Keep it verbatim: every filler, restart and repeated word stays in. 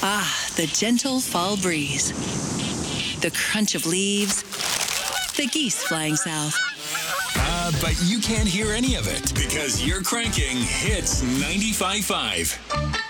Ah, the gentle fall breeze. The crunch of leaves. The geese flying south. Uh, but you can't hear any of it because you're cranking Hits ninety-five point five.